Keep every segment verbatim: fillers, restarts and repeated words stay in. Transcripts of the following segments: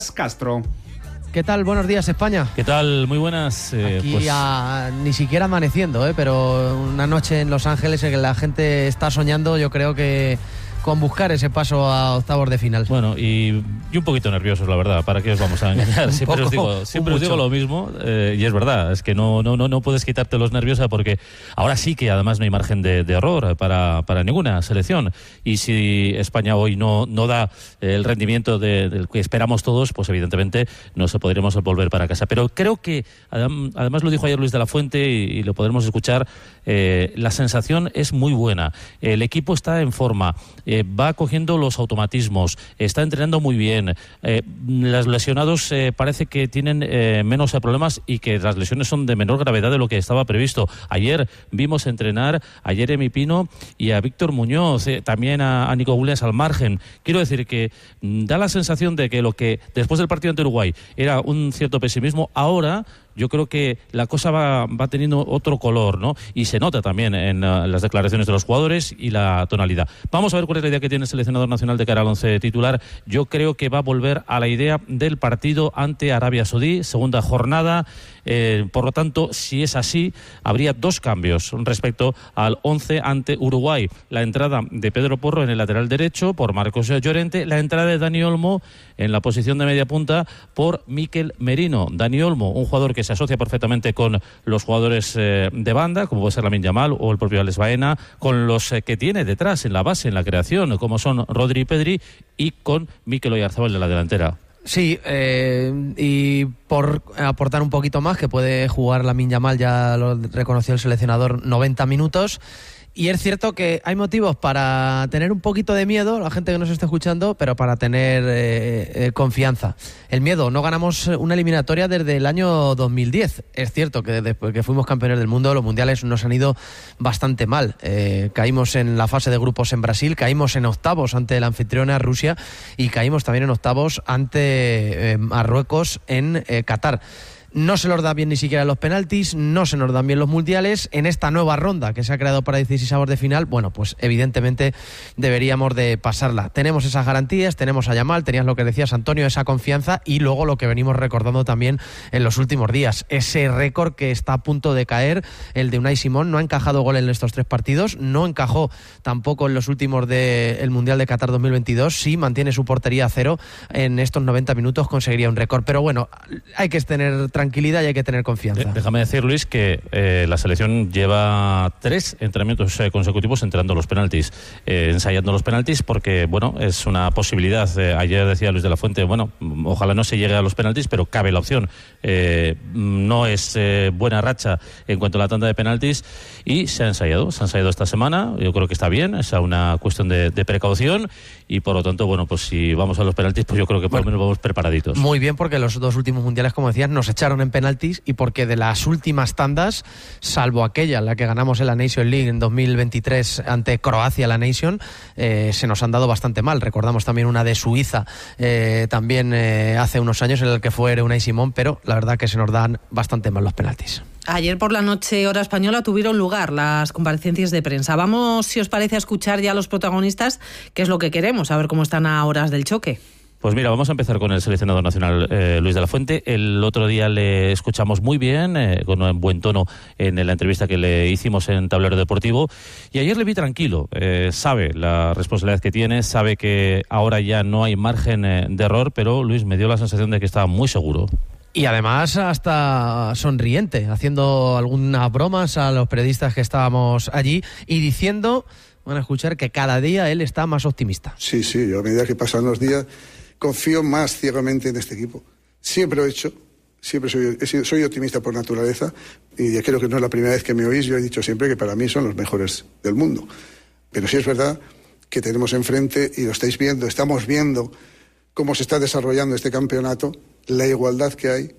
Castro. ¿Qué tal? Buenos días, España. ¿Qué tal? Muy buenas. Eh, Aquí pues... ya ni siquiera amaneciendo, ¿eh? Pero una noche en Los Ángeles en que la gente está soñando, yo creo que con buscar ese paso a octavos de final. Bueno, y, y un poquito nerviosos, la verdad, ¿para qué os vamos a engañar? Siempre poco, os digo, siempre os digo lo mismo, eh, y es verdad, es que no, no, no, no puedes quitarte los nervios porque ahora sí que además no hay margen de, de error para, para ninguna selección, y si España hoy no, no da el rendimiento de, del que esperamos todos, pues evidentemente no se podremos volver para casa. Pero creo que, además lo dijo ayer Luis de la Fuente y, y lo podremos escuchar, eh, la sensación es muy buena, el equipo está en forma, Eh, va cogiendo los automatismos, está entrenando muy bien, eh, los lesionados eh, parece que tienen eh, menos problemas y que las lesiones son de menor gravedad de lo que estaba previsto. Ayer vimos entrenar a Jeremy Pino y a Víctor Muñoz, eh, también a, a Nico Williams al margen. Quiero decir que mm, da la sensación de que lo que después del partido ante Uruguay era un cierto pesimismo, ahora yo creo que la cosa va, va teniendo otro color, ¿no? Y se nota también en uh, las declaraciones de los jugadores y la tonalidad. Vamos a ver cuál es la idea que tiene el seleccionador nacional de cara al once titular. Yo creo que va a volver a la idea del partido ante Arabia Saudí, segunda jornada. Eh, por lo tanto, si es así, habría dos cambios respecto al once ante Uruguay. La entrada de Pedro Porro en el lateral derecho por Marcos Llorente, la entrada de Dani Olmo en la posición de media punta por Mikel Merino. Dani Olmo, un jugador que se asocia perfectamente con los jugadores eh, de banda, como puede ser Lamine Yamal o el propio Alex Baena, con los eh, que tiene detrás en la base, en la creación, como son Rodri y Pedri, y con Mikel Oyarzabal de la delantera. Sí, eh, y por aportar un poquito más, que puede jugar Lamine Yamal, ya lo reconoció el seleccionador, noventa minutos. Y es cierto que hay motivos para tener un poquito de miedo, la gente que nos está escuchando, pero para tener eh, eh, confianza. El miedo, no ganamos una eliminatoria desde el año dos mil diez. Es cierto que después que fuimos campeones del mundo, los mundiales nos han ido bastante mal. Eh, caímos en la fase de grupos en Brasil, caímos en octavos ante la anfitriona Rusia y caímos también en octavos ante eh, Marruecos en eh, Qatar. No se nos da bien ni siquiera los penaltis, no se nos dan bien los mundiales. En esta nueva ronda que se ha creado para dieciséisavos de final, bueno, pues evidentemente deberíamos de pasarla. Tenemos esas garantías, tenemos a Yamal, tenías lo que decías, Antonio, esa confianza, y luego lo que venimos recordando también en los últimos días, ese récord que está a punto de caer, el de Unai Simón. No ha encajado gol en estos tres partidos, no encajó tampoco en los últimos del Mundial de Qatar dos mil veintidós. Si mantiene su portería a cero en estos noventa minutos, conseguiría un récord. Pero bueno, hay que tener tranquilidad y hay que tener confianza. Déjame decir, Luis, que eh, la selección lleva tres entrenamientos eh, consecutivos entrenando los penaltis, eh, ensayando los penaltis, porque, bueno, es una posibilidad. Eh, ayer decía Luis de la Fuente, bueno, ojalá no se llegue a los penaltis, pero cabe la opción. Eh, no es eh, buena racha en cuanto a la tanda de penaltis, y se ha ensayado, se ha ensayado esta semana. Yo creo que está bien, es una cuestión de, de precaución, y por lo tanto, bueno, pues si vamos a los penaltis, pues yo creo que por lo menos vamos preparaditos. Muy bien, porque los dos últimos mundiales, como decías, nos echaron en penaltis, y porque de las últimas tandas, salvo aquella en la que ganamos en la Nation League en dos mil veintitrés ante Croacia, la Nation, eh, se nos han dado bastante mal. Recordamos también una de Suiza eh, también eh, hace unos años, en el que fue Unai Simón, pero la verdad que se nos dan bastante mal los penaltis. Ayer por la noche, hora española, tuvieron lugar las comparecencias de prensa. Vamos, si os parece, a escuchar ya a los protagonistas, que es lo que queremos, a ver cómo están a horas del choque. Pues mira, vamos a empezar con el seleccionador nacional, eh, Luis de la Fuente. El otro día le escuchamos muy bien, eh, con un buen tono en la entrevista que le hicimos en Tablero Deportivo, y ayer le vi tranquilo. Eh, sabe la responsabilidad que tiene, sabe que ahora ya no hay margen eh, de error, pero Luis, me dio la sensación de que estaba muy seguro. Y además hasta sonriente, haciendo algunas bromas a los periodistas que estábamos allí y diciendo, van a escuchar, que cada día él está más optimista. Sí, sí, yo a medida que pasan los días confío más ciegamente en este equipo. Siempre lo he hecho, siempre soy, he sido, soy optimista por naturaleza, y creo que no es la primera vez que me oís. Yo he dicho siempre que para mí son los mejores del mundo. Pero sí es verdad que tenemos enfrente, y lo estáis viendo, estamos viendo cómo se está desarrollando este campeonato, la igualdad que hay,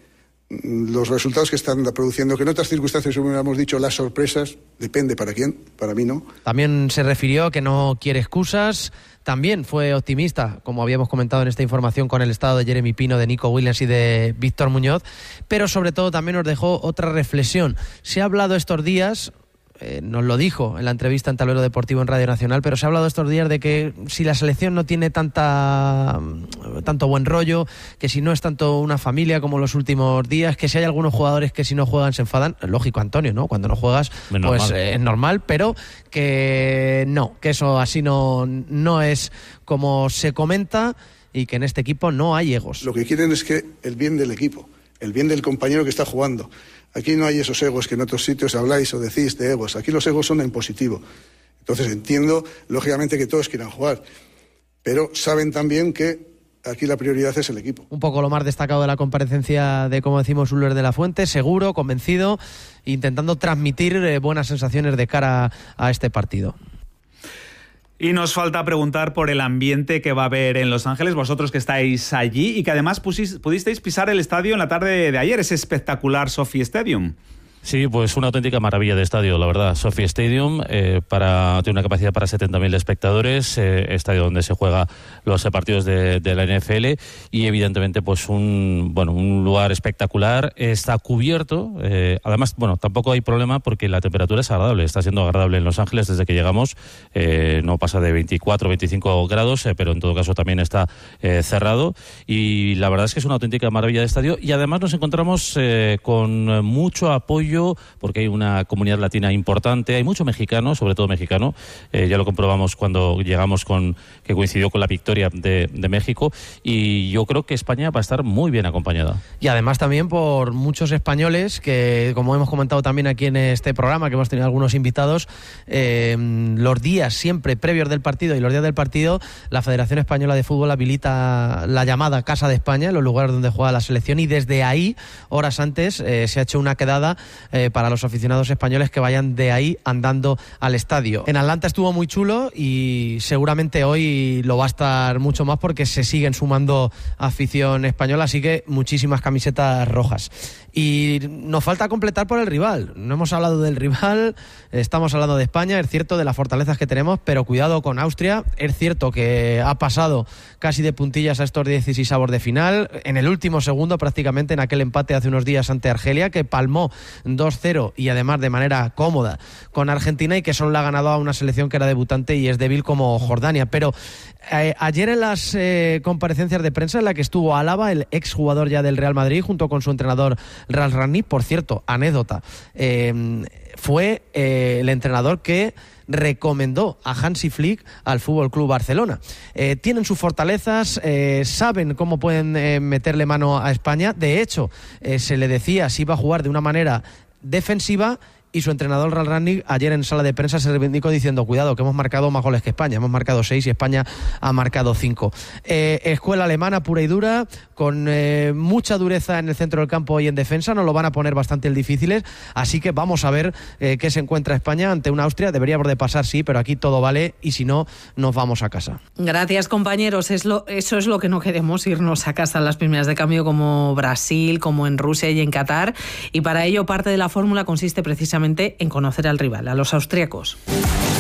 los resultados que están produciendo, que en otras circunstancias hubiéramos dicho las sorpresas, depende para quién, para mí no. También se refirió que no quiere excusas, también fue optimista, como habíamos comentado en esta información, con el estado de Jeremy Pino, de Nico Williams y de Víctor Muñoz, pero sobre todo también nos dejó otra reflexión. Se ha hablado estos días eh, nos lo dijo en la entrevista en Tablero Deportivo en Radio Nacional, pero se ha hablado estos días de que si la selección no tiene tanta tanto buen rollo, que si no es tanto una familia como los últimos días, que si hay algunos jugadores que si no juegan se enfadan, lógico, Antonio, ¿no? Cuando no juegas, es pues eh, es normal, pero que no, que eso así no, no es como se comenta y que en este equipo no hay egos. Lo que quieren es que el bien del equipo, el bien del compañero que está jugando. Aquí no hay esos egos que en otros sitios habláis o decís de egos. Aquí los egos son en positivo. Entonces entiendo, lógicamente, que todos quieran jugar, pero saben también que aquí la prioridad es el equipo. Un poco lo más destacado de la comparecencia de, como decimos, Uller de la Fuente, seguro, convencido, intentando transmitir eh, buenas sensaciones de cara a este partido. Y nos falta preguntar por el ambiente que va a haber en Los Ángeles, vosotros que estáis allí y que además pusís, pudisteis pisar el estadio en la tarde de ayer, ese espectacular SoFi Stadium. Sí, pues una auténtica maravilla de estadio, la verdad. SoFi Stadium, eh, para, tiene una capacidad para setenta mil espectadores, eh, estadio donde se juega los partidos de, de la N F L y evidentemente pues un bueno un lugar espectacular. Está cubierto, eh, además, bueno, tampoco hay problema porque la temperatura es agradable, está siendo agradable en Los Ángeles desde que llegamos, eh, no pasa de veinticuatro, veinticinco grados, eh, pero en todo caso también está eh, cerrado y la verdad es que es una auténtica maravilla de estadio y además nos encontramos eh, con mucho apoyo porque hay una comunidad latina importante, hay mucho mexicano, sobre todo mexicano, eh, ya lo comprobamos cuando llegamos con, que coincidió con la victoria de, de México y yo creo que España va a estar muy bien acompañada. Y además también por muchos españoles que, como hemos comentado también aquí en este programa, que hemos tenido algunos invitados, eh, los días siempre previos del partido y los días del partido, la Federación Española de Fútbol habilita la llamada Casa de España, en los lugares donde juega la selección y desde ahí, horas antes, eh, se ha hecho una quedada Eh, para los aficionados españoles que vayan de ahí andando al estadio. En Atlanta estuvo muy chulo y seguramente hoy lo va a estar mucho más porque se siguen sumando afición española, así que muchísimas camisetas rojas. Y nos falta completar por el rival. No hemos hablado del rival, estamos hablando de España, es cierto, de las fortalezas que tenemos, pero cuidado con Austria. Es cierto que ha pasado casi de puntillas a estos dieciseisavos de final, en el último segundo prácticamente, en aquel empate hace unos días ante Argelia, que palmó dos cero y además de manera cómoda con Argentina y que solo le ha ganado a una selección que era debutante y es débil como Jordania. Pero eh, ayer en las eh, comparecencias de prensa en la que estuvo Álava, el exjugador ya del Real Madrid, junto con su entrenador Ralf Rangnick, por cierto, anécdota, eh, fue eh, el entrenador que recomendó a Hansi Flick al F C Barcelona. Eh, tienen sus fortalezas, eh, saben cómo pueden eh, meterle mano a España. De hecho, eh, se le decía si iba a jugar de una manera defensiva y su entrenador Ralf Rangnick ayer en sala de prensa se reivindicó diciendo cuidado que hemos marcado más goles que España, hemos marcado seis y España ha marcado cinco. Eh, escuela alemana pura y dura, con eh, mucha dureza en el centro del campo y en defensa, nos lo van a poner bastante difíciles, así que vamos a ver eh, qué se encuentra España ante una Austria. Deberíamos de pasar, sí, pero aquí todo vale y si no, nos vamos a casa. Gracias, compañeros. Es lo, eso es lo que no queremos, irnos a casa en las primeras de cambio como Brasil, como en Rusia y en Qatar, y para ello parte de la fórmula consiste precisamente en conocer al rival, a los austríacos.